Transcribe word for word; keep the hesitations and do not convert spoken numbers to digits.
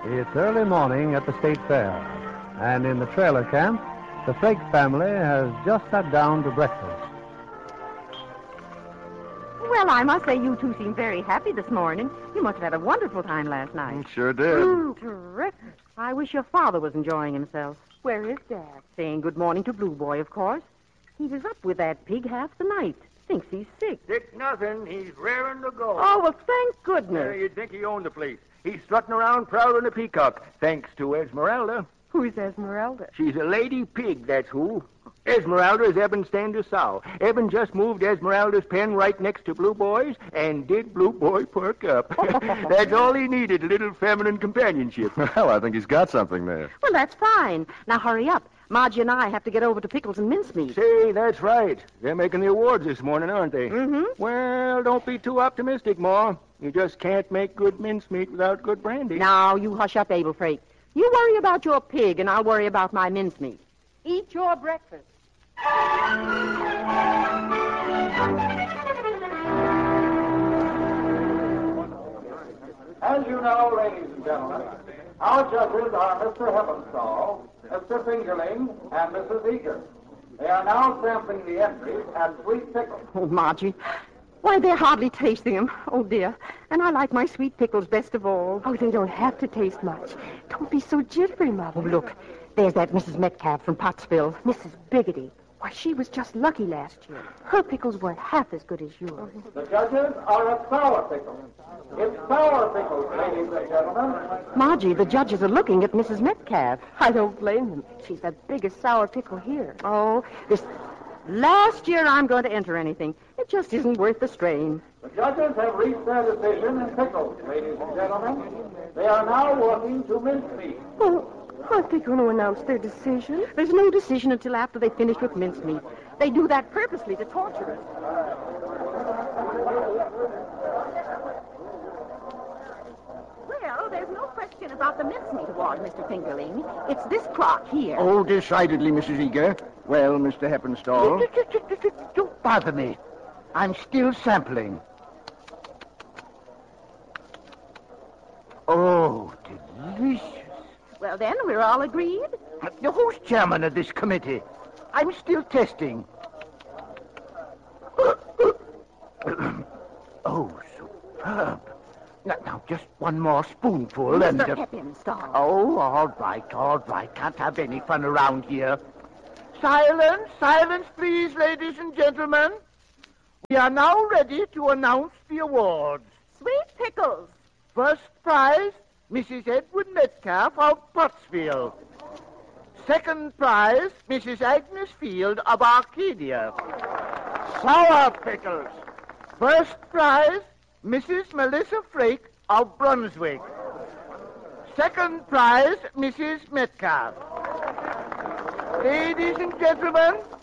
It's early morning at the state fair, and in the trailer camp, the Frake family has just sat down to breakfast. Well, I must say you two seem very happy this morning. You must have had a wonderful time last night. Sure did. Mm, terrific. I wish your father was enjoying himself. Where is Dad? Saying good morning to Blue Boy, of course. He was up with that pig half the night. Thinks he's sick. Sick nothing. He's raring to go. Oh, well, thank goodness. Yeah, you'd think he owned the place. He's strutting around proud in a peacock, thanks to Esmeralda. Who's Esmeralda? She's a lady pig, that's who. Esmeralda is Eben Stander's sow. Eben just moved Esmeralda's pen right next to Blue Boy's, and did Blue Boy perk up. That's all he needed, a little feminine companionship. Well, I think he's got something there. Well, that's fine. Now, hurry up. Margie and I have to get over to Pickles and Mincemeat. Say, that's right. They're making the awards this morning, aren't they? Mm-hmm. Well, don't be too optimistic, Ma. You just can't make good mincemeat without good brandy. Now, you hush up, Abel Frake. You worry about your pig, and I'll worry about my mincemeat. Eat your breakfast. As you know, ladies and gentlemen, our judges are Mister Heppenstall, Mister Fingerling, and Missus Eager. They are now sampling the entries and sweet pickles. Oh, Margie. Why, they're hardly tasting them. Oh, dear. And I like my sweet pickles best of all. Oh, they don't have to taste much. Don't be so jittery, Mother. Oh, look. There's that Missus Metcalf from Pottsville. Missus Biggity. Why, she was just lucky last year. Her pickles weren't half as good as yours. The judges are a sour pickle. It's sour pickles, ladies and gentlemen. Margie, the judges are looking at Missus Metcalf. I don't blame them. She's the biggest sour pickle here. Oh, this last year I'm going to enter anything. It just isn't worth the strain. The judges have reached their decision in pickles, ladies and gentlemen. They are now working to mincemeat. Well, aren't they going to announce their decision? There's no decision until after they finish with mincemeat. They do that purposely to torture us. Well, there's no question about the mincemeat award, Mister Fingerling. It's this crock here. Oh, decidedly, Missus Eager. Well, Mister Heppenstall. Don't bother me. I'm still sampling. Oh, delicious. Well, then, we're all agreed. Now, who's chairman of this committee? I'm still testing. Oh, superb. Now, now, just one more spoonful and... Mister Uh, Heppenstall. oh, all right, all right. Can't have any fun around here. Silence, silence, please, ladies and gentlemen. We are now ready to announce the awards. Sweet pickles. First prize, Missus Edward Metcalf of Pottsville. Second prize, Missus Agnes Field of Arcadia. Sour pickles. First prize, Missus Melissa Frake of Brunswick. Second prize, Missus Metcalf. Ladies and gentlemen,